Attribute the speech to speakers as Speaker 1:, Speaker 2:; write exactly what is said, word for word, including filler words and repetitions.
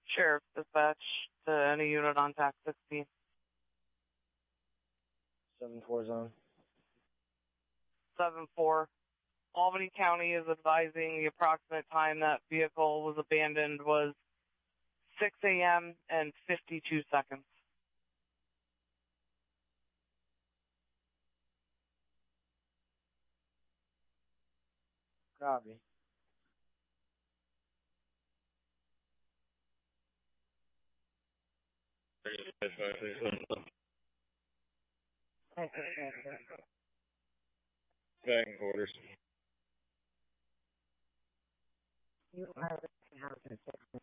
Speaker 1: Sheriff dispatch to any unit on T A C sixteen.
Speaker 2: seven four zone.
Speaker 1: seven four. Albany County is advising the approximate time that vehicle was abandoned was six a.m. and fifty-two seconds.
Speaker 2: Copy.
Speaker 3: Backing orders.
Speaker 4: You are house in six